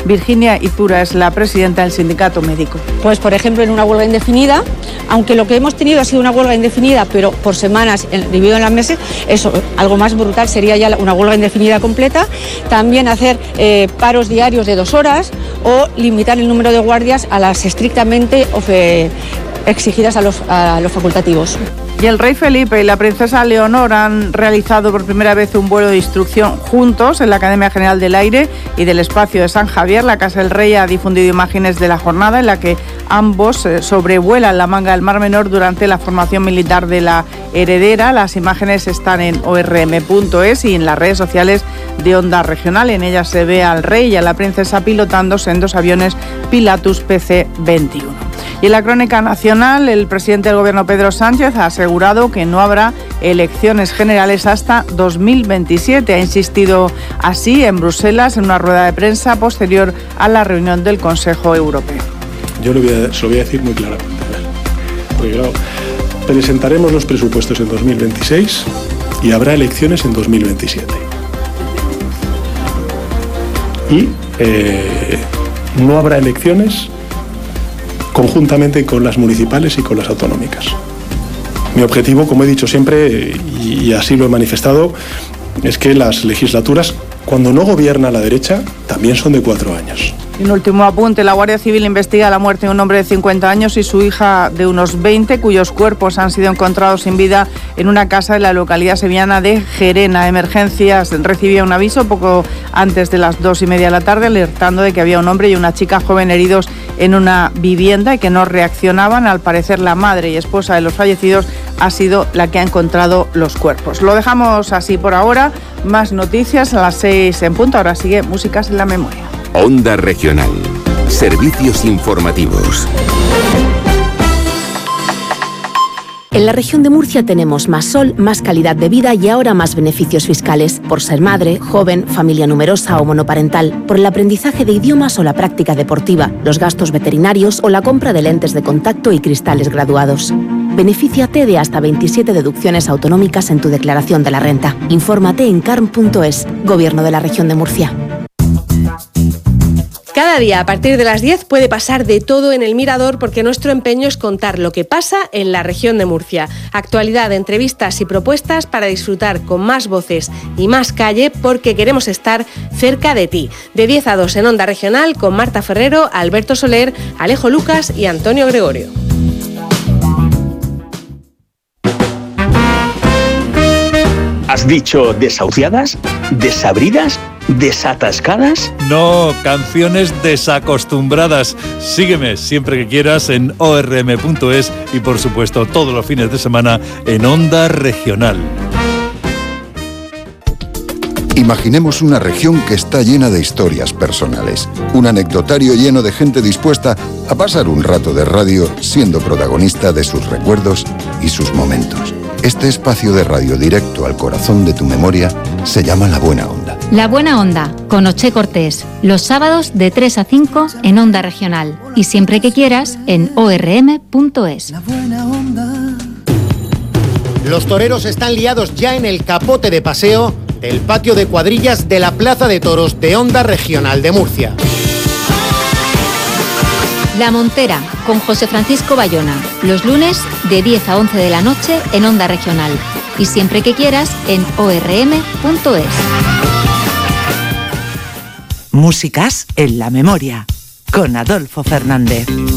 Virginia Izura es la presidenta del sindicato médico. Pues, por ejemplo, en una huelga indefinida, aunque lo que hemos tenido ha sido una huelga indefinida, pero por semanas, dividido en las meses, eso, algo más brutal sería ya una huelga indefinida completa. También hacer paros diarios de 2 horas o limitar el número de guardias a las estrictamente exigidas a los facultativos. Y el rey Felipe y la princesa Leonor han realizado por primera vez un vuelo de instrucción juntos en la Academia General del Aire y del Espacio de San Javier. La Casa del Rey ha difundido imágenes de la jornada en la que ambos sobrevuelan la manga del Mar Menor durante la formación militar de la heredera. Las imágenes están en orm.es y en las redes sociales de Onda Regional. En ellas se ve al rey y a la princesa pilotándose en 2 aviones Pilatus PC-21. Y en la crónica nacional, el presidente del Gobierno, Pedro Sánchez, ha asegurado que no habrá elecciones generales hasta 2027. Ha insistido así en Bruselas en una rueda de prensa posterior a la reunión del Consejo Europeo. Yo se lo voy a decir muy claramente. Porque claro, presentaremos los presupuestos en 2026 y habrá elecciones en 2027. Y no habrá elecciones conjuntamente con las municipales y con las autonómicas. Mi objetivo, como he dicho siempre, y así lo he manifestado, es que las legislaturas, cuando no gobierna la derecha, también son de 4 años. Y un último apunte, la Guardia Civil investiga la muerte de un hombre de 50 años y su hija de unos 20, cuyos cuerpos han sido encontrados sin vida en una casa de la localidad sevillana de Gerena. Emergencias recibía un aviso poco antes de las 2:30 de la tarde, alertando de que había un hombre y una chica joven heridos en una vivienda y que no reaccionaban. Al parecer, la madre y esposa de los fallecidos ha sido la que ha encontrado los cuerpos. Lo dejamos así por ahora. Más noticias a las 6 en punto. Ahora sigue Músicas en la Memoria. Onda Regional. Servicios informativos. En la región de Murcia tenemos más sol, más calidad de vida y ahora más beneficios fiscales por ser madre, joven, familia numerosa o monoparental, por el aprendizaje de idiomas o la práctica deportiva, los gastos veterinarios o la compra de lentes de contacto y cristales graduados. Benefíciate de hasta 27 deducciones autonómicas en tu declaración de la renta. Infórmate en carm.es, Gobierno de la Región de Murcia. Cada día a partir de las 10 puede pasar de todo en El Mirador porque nuestro empeño es contar lo que pasa en la región de Murcia. Actualidad, entrevistas y propuestas para disfrutar con más voces y más calle porque queremos estar cerca de ti. De 10 a 2 en Onda Regional con Marta Ferrero, Alberto Soler, Alejo Lucas y Antonio Gregorio. ¿Has dicho desahuciadas? ¿Desabridas? ¿Desatascadas? No, canciones desacostumbradas. Sígueme siempre que quieras en orm.es y por supuesto todos los fines de semana en Onda Regional. Imaginemos una región que está llena de historias personales, un anecdotario lleno de gente dispuesta a pasar un rato de radio siendo protagonista de sus recuerdos y sus momentos. Este espacio de radio directo al corazón de tu memoria se llama La Buena Onda. La Buena Onda, con Oche Cortés, los sábados de 3 a 5 en Onda Regional y siempre que quieras en orm.es. Los toreros están liados ya en el capote de paseo del patio de cuadrillas de la Plaza de Toros de Onda Regional de Murcia. La Montera, con José Francisco Bayona, los lunes de 10 a 11 de la noche en Onda Regional y siempre que quieras en orm.es. Músicas en la Memoria, con Adolfo Fernández.